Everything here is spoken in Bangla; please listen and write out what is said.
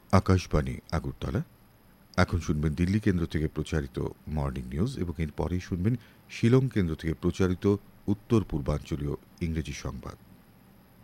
আকাশবাণী আগরতলা। এখন শুনবেন দিল্লি কেন্দ্র থেকে প্রচারিত মর্নিং নিউজ এবং এরপরেই শুনবেন শিলং কেন্দ্র থেকে প্রচারিত উত্তর পূর্বাঞ্চলীয় ইংরেজি সংবাদ।